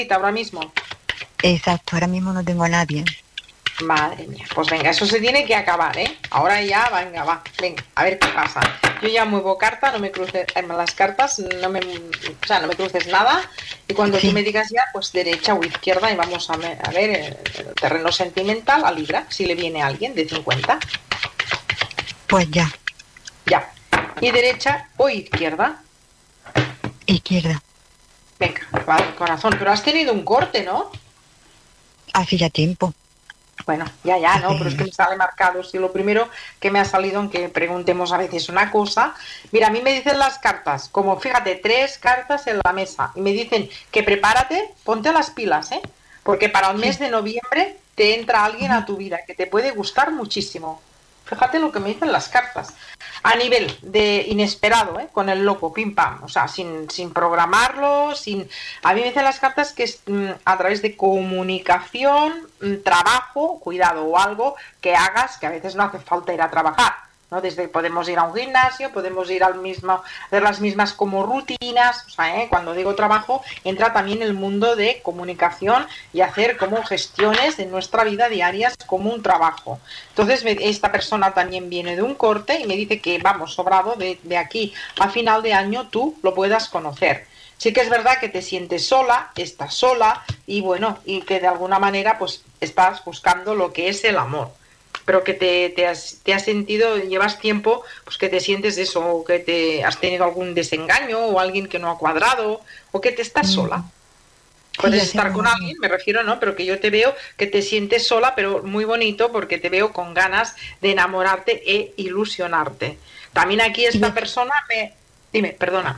ahora mismo. Exacto, ahora mismo no tengo a nadie. Madre mía, pues venga, eso se tiene que acabar, ¿eh? Ahora ya, venga, va, venga, a ver qué pasa. Yo ya muevo carta, no me cruces las cartas, o sea, no me cruces nada. Y cuando tú me digas ya, pues derecha o izquierda y vamos a ver el terreno sentimental a Libra, si le viene a alguien de 50. Pues ya. Ya. ¿Y derecha o izquierda? Izquierda. Venga, vale, corazón, pero has tenido un corte, ¿no? Hace ya tiempo. Bueno, ya, ¿no? Pero es que me sale marcado. Si lo primero que me ha salido, aunque preguntemos a veces una cosa, mira, a mí me dicen las cartas, como fíjate, 3 cartas en la mesa, y me dicen que prepárate, ponte las pilas, ¿eh? Porque para el mes de noviembre te entra alguien a tu vida que te puede gustar muchísimo. Fíjate lo que me dicen las cartas. A nivel de inesperado, ¿eh? Con el loco, pim pam, o sea, sin programarlo, A mí me dicen las cartas que es a través de comunicación, trabajo, cuidado, o algo que hagas, que a veces no hace falta ir a trabajar, ¿no? Desde podemos ir a un gimnasio, podemos ir al mismo, hacer las mismas como rutinas, o sea, cuando digo trabajo, entra también el mundo de comunicación y hacer como gestiones en nuestra vida diarias como un trabajo. Entonces, esta persona también viene de un corte y me dice que, vamos, sobrado, de aquí a final de año tú lo puedas conocer. Sí que es verdad que te sientes sola, estás sola y bueno, y que de alguna manera pues estás buscando lo que es el amor. Pero que te has sentido, llevas tiempo, pues que te sientes eso, o que te has tenido algún desengaño, o alguien que no ha cuadrado, o que te estás sola. Puedes estar con alguien, me refiero, ¿no? Pero que yo te veo que te sientes sola, pero muy bonito, porque te veo con ganas de enamorarte e ilusionarte. También aquí esta persona Dime, perdona.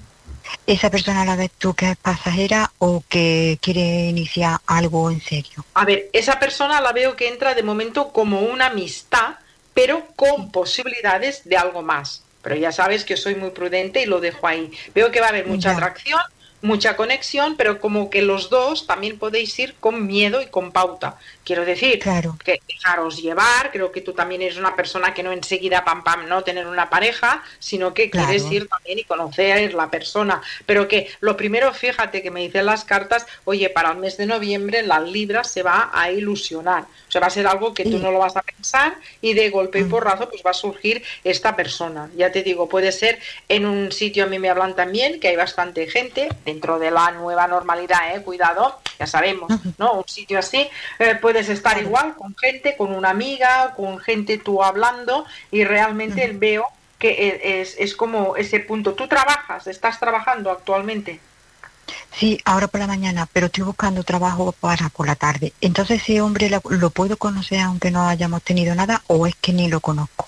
¿Esa persona la ves tú que es pasajera o que quiere iniciar algo en serio? A ver, esa persona la veo que entra de momento como una amistad, pero con posibilidades de algo más. Pero ya sabes que soy muy prudente y lo dejo ahí. Veo que va a haber mucha atracción, mucha conexión, pero como que los dos también podéis ir con miedo y con pauta. Quiero decir, que dejaros llevar, creo que tú también eres una persona que no enseguida pam pam no tener una pareja, sino que quieres ir también y conocer la persona. Pero que lo primero, fíjate que me dicen las cartas, oye, para el mes de noviembre la Libra se va a ilusionar. O sea, va a ser algo que tú no lo vas a pensar y de golpe y porrazo pues va a surgir esta persona. Ya te digo, puede ser en un sitio, a mí me hablan también que hay bastante gente dentro de la nueva normalidad, cuidado, ya sabemos, ¿no? Un sitio así, puedes estar igual con gente, con una amiga, con gente tú hablando y realmente veo que es como ese punto. ¿Tú estás trabajando actualmente? Sí, ahora por la mañana, pero estoy buscando trabajo para por la tarde. Entonces, ¿ese hombre lo puedo conocer aunque no hayamos tenido nada o es que ni lo conozco?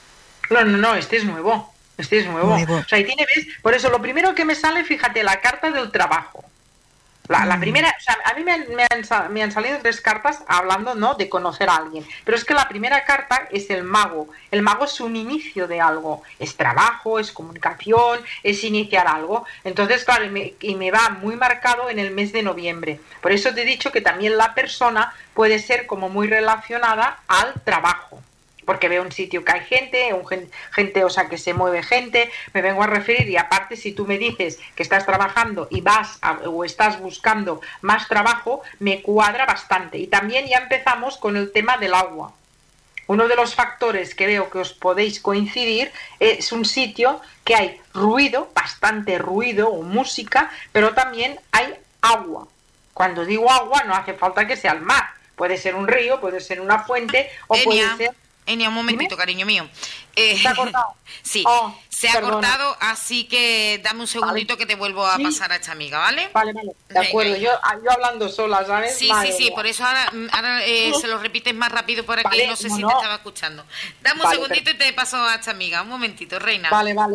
No, este es nuevo. Este es nuevo. O sea, ahí ¿ves? Por eso, lo primero que me sale, fíjate, la carta del trabajo. La primera, o sea, a mí me han salido 3 cartas hablando, ¿no?, de conocer a alguien. Pero es que la primera carta es el mago. El mago es un inicio de algo. Es trabajo, es comunicación, es iniciar algo. Entonces, claro, y me va muy marcado en el mes de noviembre. Por eso te he dicho que también la persona puede ser como muy relacionada al trabajo. Porque veo un sitio que hay gente, o sea, que se mueve gente, me vengo a referir y aparte si tú me dices que estás trabajando y o estás buscando más trabajo, me cuadra bastante. Y también ya empezamos con el tema del agua. Uno de los factores que veo que os podéis coincidir es un sitio que hay ruido, bastante ruido o música, pero también hay agua. Cuando digo agua no hace falta que sea el mar, puede ser un río, puede ser una fuente o puede ser... Enia, un momentito, cariño mío. ¿Se ha cortado? Sí, se ha cortado, así que dame un segundito que te vuelvo a pasar a esta amiga, ¿vale? Vale, de acuerdo. Yo hablando sola, ¿sabes? Sí, por eso ahora se lo repites más rápido para que no sé si te estaba escuchando. Dame un segundito y te paso a esta amiga. Un momentito, reina. Vale.